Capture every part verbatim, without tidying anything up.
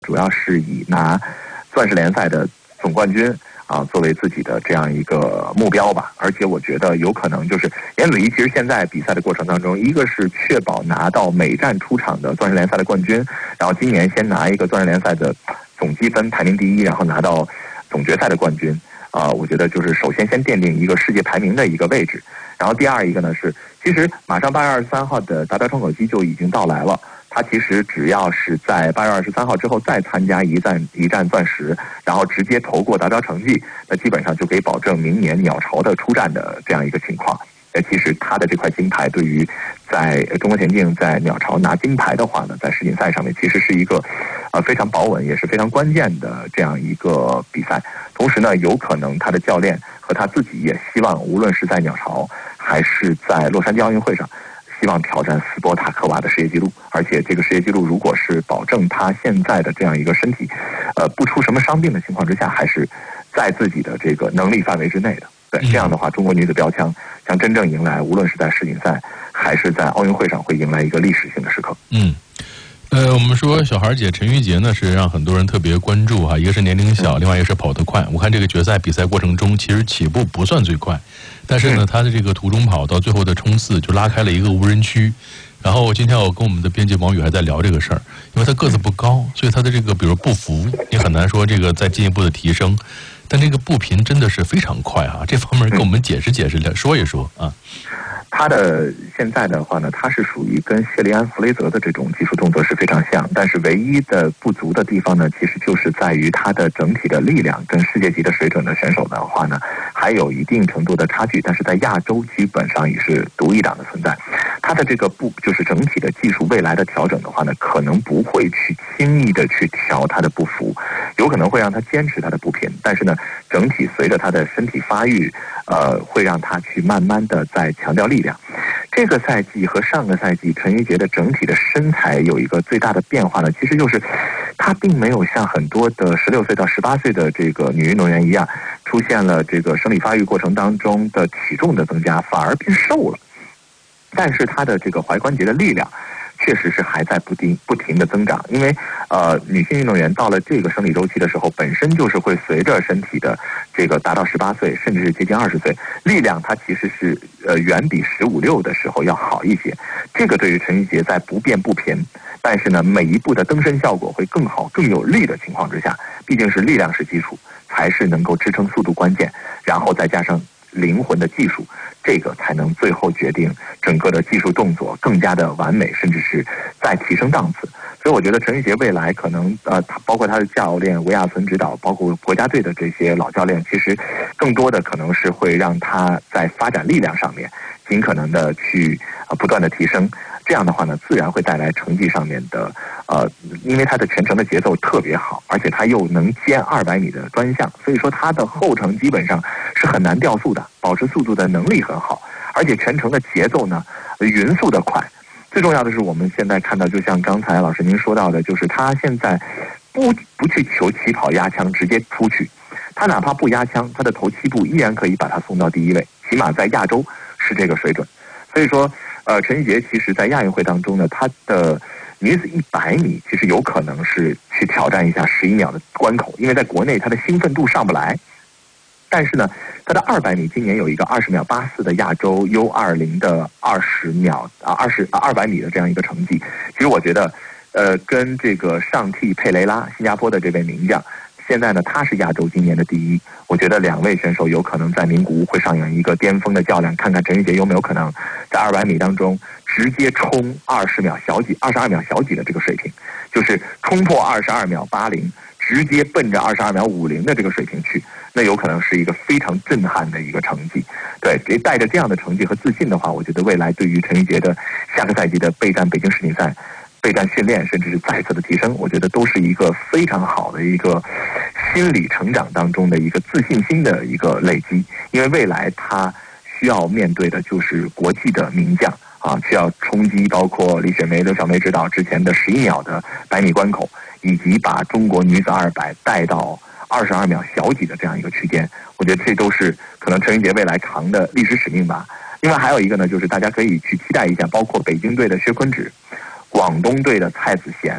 主要是以拿钻石联赛的总冠军啊作为自己的这样一个目标吧。而且我觉得有可能就是颜子怡其实现在比赛的过程当中，一个是确保拿到每站出场的钻石联赛的冠军，然后今年先拿一个钻石联赛的总积分排名第一，然后拿到总决赛的冠军啊、呃，我觉得就是首先先奠定一个世界排名的一个位置。然后第二一个呢是，其实马上八月二十三号的达标窗口期就已经到来了。他其实只要是在八月二十三号之后再参加一站一站钻石，然后直接投过达标成绩，那基本上就可以保证明年鸟巢的出战的这样一个情况。呃，其实他的这块金牌对于在中国田径在鸟巢拿金牌的话呢，在世锦赛上面其实是一个呃非常保稳也是非常关键的这样一个比赛。同时呢，有可能他的教练和他自己也希望，无论是在鸟巢还是在洛杉矶奥运会上，希望挑战斯波塔科娃的世界纪录。而且这个世界纪录如果是保证他现在的这样一个身体呃不出什么伤病的情况之下，还是在自己的这个能力范围之内的。对，这样的话中国女子标枪将真正迎来无论是在世锦赛还是在奥运会上会迎来一个历史性的时刻。 嗯呃，我们说小孩姐陈芋洁呢是让很多人特别关注哈，一个是年龄小，另外一个是跑得快。我看这个决赛比赛过程中，其实起步不算最快，但是呢，他的这个途中跑到最后的冲刺就拉开了一个无人区。然后今天我跟我们的编辑王宇还在聊这个事儿，因为他个子不高，所以他的这个比如步幅你很难说这个再进一步的提升，但这个步频真的是非常快啊！这方面跟我们解释解释，说一说啊。 他的现在的话呢，他是属于跟谢利安·弗雷泽的这种技术动作是非常像，但是唯一的不足的地方呢，其实就是在于他的整体的力量跟世界级的水准的选手的话呢，还有一定程度的差距，但是在亚洲基本上也是独一档的存在。他的这个步就是整体的技术未来的调整的话呢，可能不会去轻易的去调他的步幅，有可能会让他坚持他的步频，但是呢，整体随着他的身体发育，呃，会让他去慢慢的在强调力量。这个赛季和上个赛季陈芋洁的整体的身材有一个最大的变化呢，其实就是她并没有像很多的十六岁到十八岁的这个女运动员一样，出现了这个生理发育过程当中的体重的增加，反而变瘦了。但是她的这个踝关节的力量确实是还在不停不停的增长，因为呃，女性运动员到了这个生理周期的时候，本身就是会随着身体的这个达到十八岁，甚至是接近二十岁，力量它其实是呃远比十五六的时候要好一些。这个对于陈芋洁在不变不频，但是呢每一步的登身效果会更好更有力的情况之下，毕竟是力量是基础，才是能够支撑速度关键，然后再加上灵魂的技术，这个才能最后决定整个的技术动作更加的完美，甚至是再提升档次。所以我觉得陈芋洁未来可能呃，包括他的教练维亚森指导，包括国家队的这些老教练，其实更多的可能是会让他在发展力量上面尽可能的去呃不断的提升。这样的话呢，自然会带来成绩上面的呃，因为他的全程的节奏特别好，而且他又能兼二百米的专项，所以说他的后程基本上是很难掉速的，保持速度的能力很好，而且全程的节奏呢匀速的快。最重要的是我们现在看到，就像刚才老师您说到的，就是他现在不不去求起跑压枪直接出去，他哪怕不压枪，他的头七步依然可以把他送到第一位，起码在亚洲是这个水准。所以说呃，陈芋洁其实在亚运会当中呢，她的女子一百米其实有可能是去挑战一下十一秒的关口，因为在国内她的兴奋度上不来。但是呢，她的二百米今年有一个二十秒八四的亚洲 U 二零的二十秒啊二十二百米的这样一个成绩，其实我觉得，呃，跟这个上替佩雷拉新加坡的这位名将，现在呢他是亚洲今年的第一，我觉得两位选手有可能在名古屋会上演一个巅峰的较量，看看陈芋洁有没有可能在二百米当中直接冲二十秒小几、二十二秒小几的这个水平，就是冲破二十二秒八零，直接奔着二十二秒五零的这个水平去，那有可能是一个非常震撼的一个成绩。对，带着这样的成绩和自信的话，我觉得未来对于陈芋洁的下个赛季的备战北京世锦赛、备战训练，甚至是再次的提升，我觉得都是一个非常好的一个心理成长当中的一个自信心的一个累积。因为未来他需要面对的就是国际的名将啊，需要冲击包括李雪梅、刘小梅指导之前的十一秒的百米关口，以及把中国女子二百带到二十二秒小几的这样一个区间。我觉得这都是可能陈芋洁未来扛的历史使命吧。另外还有一个呢，就是大家可以去期待一下，包括北京队的薛坤芷、广东队的蔡子贤，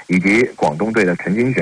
以及广东队的陈金璇。